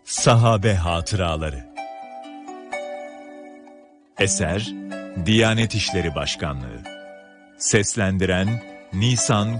Sahabe Hatıraları. Eser Diyanet İşleri Başkanlığı. Seslendiren Nisan